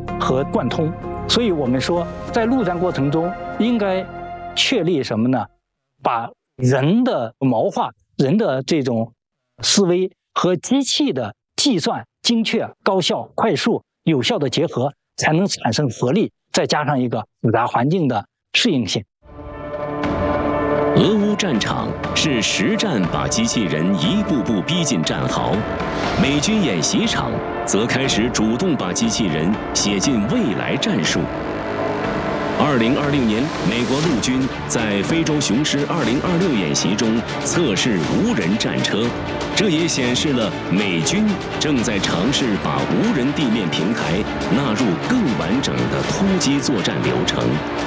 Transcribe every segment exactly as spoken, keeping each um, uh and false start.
和贯通。所以我们说，在陆战过程中应该确立什么呢？把人的谋划、人的这种思维和机器的计算精确、高效、快速、有效的结合，才能产生合力，再加上一个复杂环境的适应性。 俄乌战场是实战把机器人一步步逼近战壕，美军演习场则开始主动把机器人写进未来战术。二零二六年，美国陆军在非洲雄狮二零二六演习中测试无人战车，这也显示了美军正在尝试把无人地面平台纳入更完整的突击作战流程。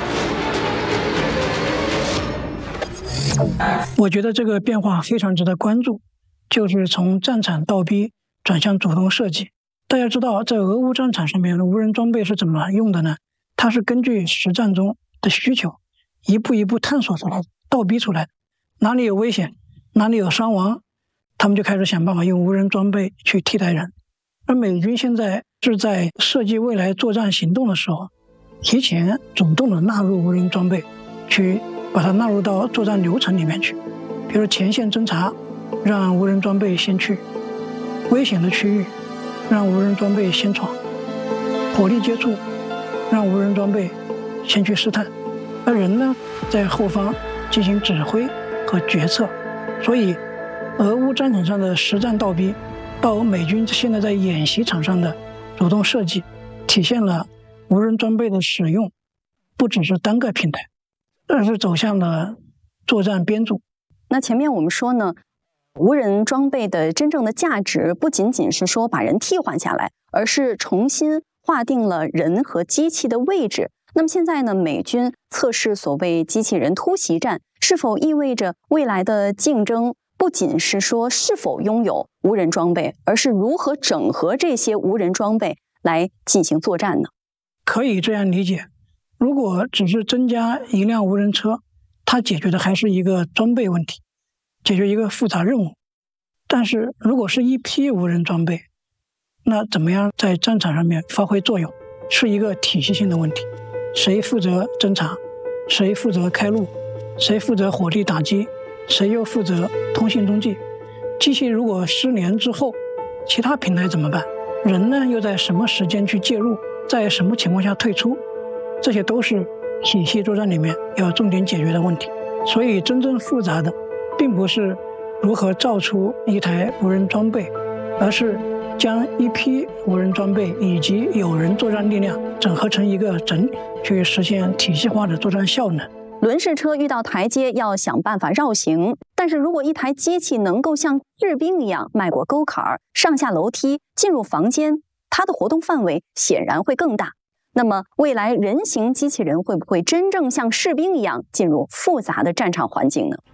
我觉得这个变化非常值得关注，就是从战场倒逼转向主动设计。大家知道，在俄乌战场上面的无人装备是怎么用的呢？它是根据实战中的需求，一步一步探索出来的，倒逼出来的。哪里有危险，哪里有伤亡，他们就开始想办法用无人装备去替代人。而美军现在是在设计未来作战行动的时候，提前主动的纳入无人装备，去把它纳入到作战流程里面去。比如前线侦察，让无人装备先去；危险的区域，让无人装备先闯；火力接触，让无人装备先去试探，而人呢，在后方进行指挥和决策。所以，俄乌战场上的实战倒逼，到美军现在在演习场上的主动设计，体现了无人装备的使用不只是单个平台，而是走向了作战编组。 那前面我们说呢，无人装备的真正的价值不仅仅是说把人替换下来，而是重新划定了人和机器的位置。那么现在呢，美军测试所谓机器人突袭战，是否意味着未来的竞争不仅是说是否拥有无人装备，而是如何整合这些无人装备来进行作战呢？ 可以这样理解，如果只是增加一辆无人车，它解决的还是一个装备问题，解决一个复杂任务。但是如果是一批无人装备，那怎么样在战场上面发挥作用，是一个体系性的问题。谁负责侦察，谁负责开路，谁负责火力打击，谁又负责通信中继。机器如果失联之后，其他平台怎么办？人呢，又在什么时间去介入，在什么情况下退出，这些都是体系作战里面要重点解决的问题。所以真正复杂的并不是如何造出一台无人装备，而是将一批无人装备以及有人作战力量整合成一个整体，去实现体系化的作战效能。 轮式车遇到台阶要想办法绕行，但是如果一台机器能够像士兵一样迈过沟坎、上下楼梯、进入房间，它的活动范围显然会更大。那么未来人形机器人会不会真正像士兵一样进入复杂的战场环境呢？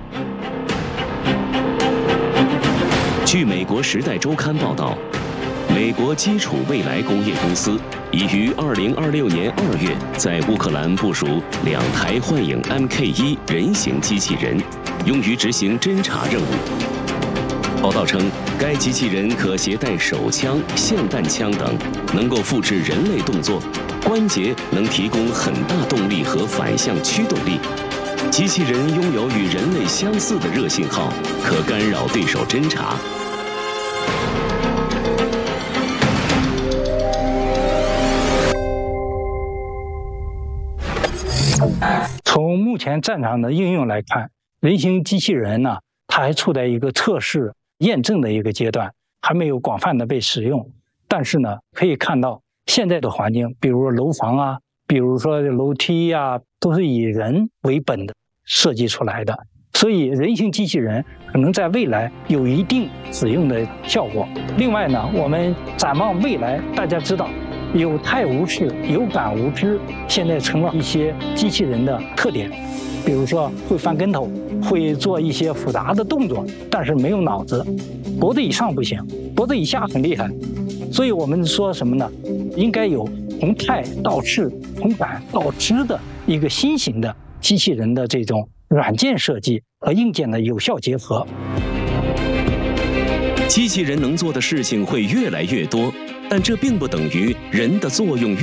据美国《时代周刊》报道，美国基础未来工业公司已于二零二六年二月在乌克兰部署两台幻影 M K 一 人形机器人，用于执行侦察任务。报道称，该机器人可携带手枪、霰弹枪等，能够复制人类动作，关节能提供很大动力和反向驱动力。机器人拥有与人类相似的热信号，可干扰对手侦察。 从目前战场的应用来看，人形机器人呢，它还处在一个测试验证的一个阶段，还没有广泛的被使用。但是呢，可以看到现在的环境，比如楼房啊，比如说楼梯啊，都是以人为本的设计出来的。所以人形机器人可能在未来有一定使用的效果。另外呢，我们展望未来，大家知道有态无视、有感无知，现在成了一些机器人的特点。比如说会翻跟头，会做一些复杂的动作，但是没有脑子。脖子以上不行，脖子以下很厉害。所以我们说什么呢？应该有从态到视、从感到知的一个新型的机器人的这种软件设计和硬件的有效结合。 机器人能做的事情会越来越多，但这并不等于人的作用越